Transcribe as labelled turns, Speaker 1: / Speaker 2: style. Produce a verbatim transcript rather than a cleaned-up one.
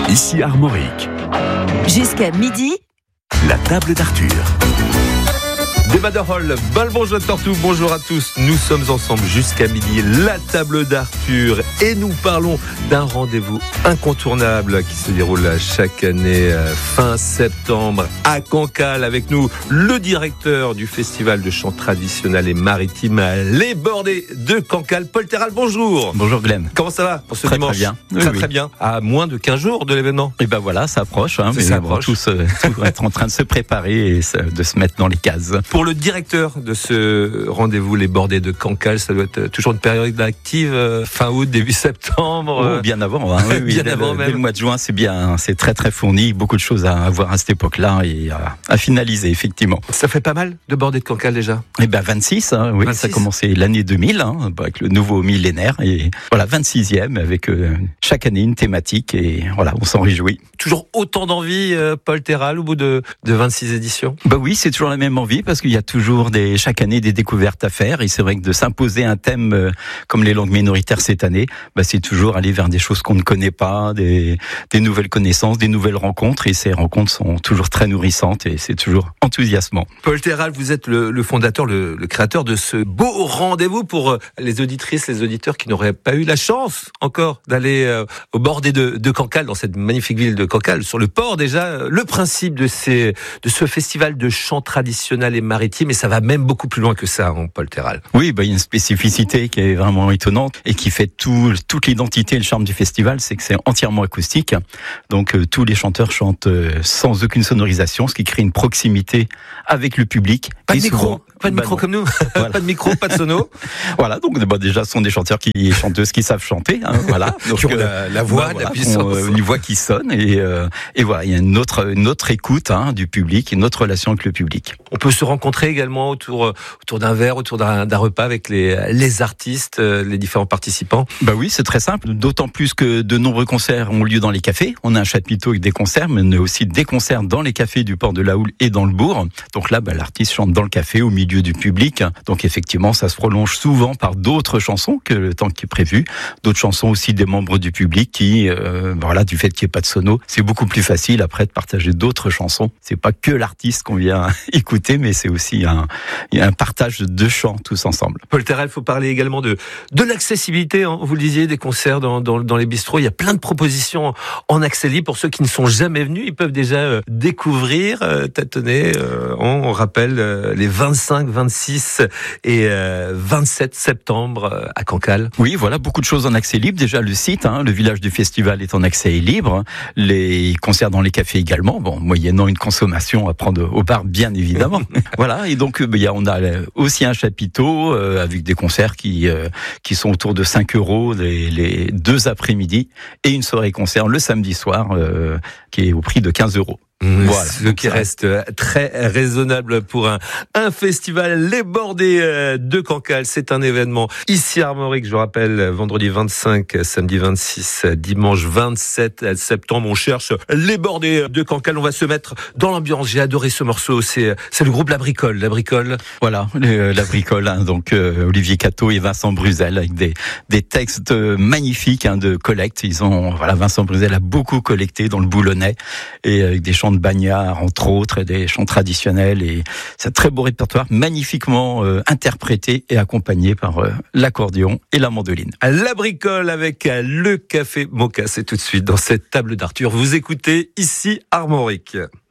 Speaker 1: Ici Armorique.
Speaker 2: Jusqu'à midi,
Speaker 1: La table d'Arthur.
Speaker 3: Débat de Hall, Balbon Tortou, bonjour à tous. Nous sommes ensemble jusqu'à midi, la table d'Arthur, et nous parlons d'un rendez-vous incontournable qui se déroule chaque année fin septembre à Cancale. Avec nous, le directeur du festival de chant traditionnel et maritime Les Bordées de Cancale, Paul Terral, bonjour.
Speaker 4: Bonjour Glenn.
Speaker 3: Comment ça va pour ce
Speaker 4: Très,
Speaker 3: dimanche?
Speaker 4: très bien.
Speaker 3: Très
Speaker 4: Oui,
Speaker 3: très
Speaker 4: oui.
Speaker 3: bien. À moins de quinze jours de l'événement.
Speaker 4: Et ben voilà, ça approche. Hein,
Speaker 3: C'est
Speaker 4: mais
Speaker 3: ça
Speaker 4: on va
Speaker 3: approche.
Speaker 4: tous, euh, tous être en train de se préparer et se- de se mettre dans les cases.
Speaker 3: Pour le directeur de ce rendez-vous, Les Bordées de Cancale, ça doit être toujours une période active, euh, fin août, début septembre.
Speaker 4: Oh,
Speaker 3: euh,
Speaker 4: bien avant, hein, oui, oui,
Speaker 3: bien
Speaker 4: dès,
Speaker 3: avant
Speaker 4: le,
Speaker 3: même.
Speaker 4: dès le mois de juin, c'est bien, c'est très très fourni, beaucoup de choses à voir à cette époque-là et à, à finaliser effectivement.
Speaker 3: Ça fait pas mal de Bordées de Cancale déjà.
Speaker 4: Et ben vingt-six, hein, oui,
Speaker 3: vingt-six.
Speaker 4: ça a commencé l'année deux mille hein, avec le nouveau millénaire et voilà vingt-sixième avec euh, chaque année une thématique et voilà, on s'en réjouit.
Speaker 3: Toujours autant d'envie, euh, Paul Terral, au bout de, de vingt-six éditions.
Speaker 4: Bah oui, c'est toujours la même envie parce qu'il y a toujours des, chaque année des découvertes à faire et c'est vrai que de s'imposer un thème euh, comme les langues minoritaires cette année, bah c'est toujours aller vers des choses qu'on ne connaît pas, des, des nouvelles connaissances, des nouvelles rencontres et ces rencontres sont toujours très nourrissantes et c'est toujours enthousiasmant.
Speaker 3: Paul Terral, vous êtes le, le fondateur, le, le créateur de ce beau rendez-vous pour euh, les auditrices, les auditeurs qui n'auraient pas eu la chance encore d'aller euh, au Bordées de, de Cancale, dans cette magnifique ville de Cancale, sur le port déjà. euh, Le principe de, ces, de ce festival de chant traditionnel et maritime, et ça va même beaucoup plus loin que ça, hein, Paul Terral.
Speaker 4: Oui, bah, il y a une spécificité qui est vraiment étonnante et qui fait tout, toute l'identité et le charme du festival, c'est que c'est entièrement acoustique. Donc euh, tous les chanteurs chantent euh, sans aucune sonorisation, ce qui crée une proximité avec le public.
Speaker 3: Pas de
Speaker 4: Et
Speaker 3: micro,
Speaker 4: souvent-
Speaker 3: pas de
Speaker 4: bah
Speaker 3: micro
Speaker 4: non.
Speaker 3: comme nous,
Speaker 4: Voilà.
Speaker 3: pas de micro, pas de sono.
Speaker 4: Voilà, donc bah, déjà ce sont des chanteurs qui chanteuses qui savent chanter, hein, voilà. Donc,
Speaker 3: Qui ont
Speaker 4: euh,
Speaker 3: la, la voix,
Speaker 4: bah,
Speaker 3: de la
Speaker 4: voilà,
Speaker 3: puissance.
Speaker 4: ont, euh, une voix qui sonne et, euh, et voilà, il y a une autre, une autre écoute hein, du public, une autre relation avec le public.
Speaker 3: On peut se rencontrer également autour, autour d'un verre, autour d'un, d'un repas avec les, les artistes, euh, les différents participants.
Speaker 4: Bah oui, c'est très simple, d'autant plus que de nombreux concerts ont lieu dans les cafés. On a un chapiteau avec des concerts, mais on a aussi des concerts dans les cafés du port de la Houle et dans le bourg. Donc là, bah, l'artiste chante dans le café, au milieu du public. Donc effectivement, ça se prolonge souvent par d'autres chansons que le temps qui est prévu. D'autres chansons aussi des membres du public qui, euh, voilà, du fait qu'il n'y ait pas de sono, c'est beaucoup plus facile après de partager d'autres chansons. C'est pas que l'artiste qu'on vient écouter, mais c'est aussi un, un partage de deux chants tous ensemble.
Speaker 3: Paul Terral, il faut parler également de, de l'accessibilité, hein. Vous le disiez, des concerts dans, dans, dans les bistrots. Il y a plein de propositions en accès libre. Pour ceux qui ne sont jamais venus, ils peuvent déjà euh, découvrir, euh, tâtonner. Euh, on, on rappelle euh, les vingt-cinq, vingt-six et euh, vingt-sept septembre euh, à Cancale.
Speaker 4: Oui, voilà, beaucoup de choses en accès libre. Déjà, le site, hein, le village du festival est en accès libre. Les concerts dans les cafés également. Bon, moyennant une consommation à prendre au bar, bien évidemment. Voilà, et donc, euh, il y a, on a aussi un chapiteau euh, avec des concerts qui euh, qui sont autour de cinq euros les, les deux après-midi et une soirée concert le samedi soir euh, qui est au prix de quinze euros. Voilà.
Speaker 3: Ce qui reste très raisonnable pour un, un festival. Les Bordées de Cancale, c'est un événement ici à Armorique, je rappelle, vendredi vingt-cinq, samedi vingt-six, dimanche vingt-sept septembre. On cherche Les Bordées de Cancale. On va se mettre dans l'ambiance. J'ai adoré ce morceau. C'est, c'est le groupe La Bricole. La Bricole.
Speaker 4: Voilà, le- la bricole, hein, donc euh, Olivier Cateau et Vincent Bruzel avec des, des textes magnifiques hein, de collecte. Ils ont, voilà, Vincent Bruzel a beaucoup collecté dans le Boulonnais et avec des chants de bagnards entre autres, et des chants traditionnels et c'est un très beau répertoire, magnifiquement euh, interprété et accompagné par euh, l'accordéon et la mandoline.
Speaker 3: La Bricole avec le Café Moka. C'est tout de suite dans cette table d'Arthur. Vous écoutez ici Armorique.